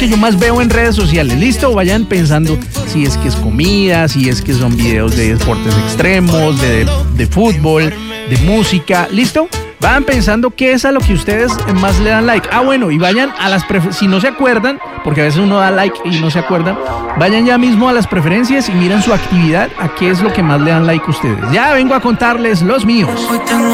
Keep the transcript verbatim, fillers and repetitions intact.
que yo más veo en redes sociales. ¿Listo? Vayan pensando si es que es comida, si es que son videos de deportes extremos, de, de fútbol, de música. ¿Listo? Vayan pensando qué es a lo que ustedes más le dan like. Ah, bueno, y vayan a las preferencias. Si no se acuerdan, porque a veces uno da like y no se acuerdan, vayan ya mismo a las preferencias y miren su actividad, a qué es lo que más le dan like ustedes. Ya vengo a contarles los míos.